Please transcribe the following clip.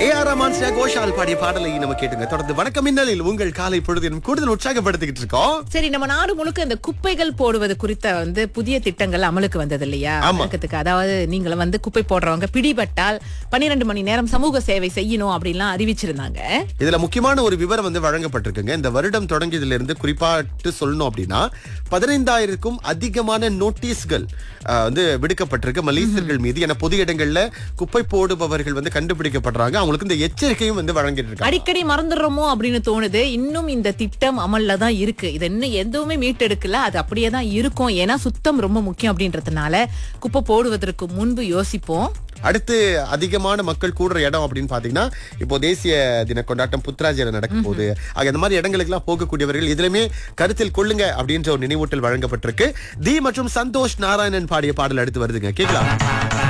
AR Rahman Shreya Ghosal பாடிய பாடலை நம்ம கேட்டுங்க. தொடர்ந்து வணக்கம் மின்னலில் உங்கள் காலை பொழுதிலும் கூடுதல் உற்சாகப்படுத்திக்கிட்டு இருக்கோம். சரி, நம்ம நாடு முழுக்க இந்த குப்பைகள் போடுவது குறித்த புதிய திட்டங்கள் அமலுக்கு வந்தது இல்லையா? அதாவது நீங்க குப்பை போடுறவங்க பிடிபட்டால் 12 மணி நேரம் சமூக சேவை செய்யணும் அப்படின்லாம் அறிவிச்சிருந்தாங்க. இதுல முக்கியமான ஒரு விவரம் வழங்கப்பட்டிருக்குங்க. இந்த வருடம் தொடங்கியதுல இருந்து குறிப்பாட்டு சொல்லணும் அப்படின்னா 15,000க்கும் அதிகமான நோட்டீஸ்கள் விடுக்கப்பட்டிருக்கு மலேசியர்கள் மீது. என பொது இடங்கள்ல குப்பை போடுபவர்கள் கண்டுபிடிக்கப்படுறாங்க. அவங்களுக்கு இந்த எச்சரிக்கையும் வழங்கிட்டு இருக்காங்க. அடிக்கடி மறந்துடுறோமோ அப்படின்னு தோணுது. இன்னும் இந்த திட்டம் அமல்ல தான் இருக்கு. இது இன்னும் எதுவுமே மீட்டெடுக்கல. அது அப்படியே தான் இருக்கும். ஏன்னா சுத்தம் ரொம்ப முக்கியம் அப்படின்றதுனால குப்பை போடுவதற்கு முன்பு யோசிப்போம். அடுத்து அதிகமான மக்கள் கூடுற இடம் அப்படின்னு பாத்தீங்கன்னா இப்போ தேசிய தின கொண்டாட்டம் புத்ராஜில நடக்கும் போது இந்த மாதிரி இடங்களுக்கு எல்லாம் போகக்கூடியவர்கள் இதுலயுமே கருத்தில் கொள்ளுங்க அப்படின்ற ஒரு நினைவூட்டல் வழங்கப்பட்டிருக்கு. தி மற்றும் சந்தோஷ் நாராயணன் பாடிய பாடல் அடுத்து வருதுங்க, கேட்கலாம்.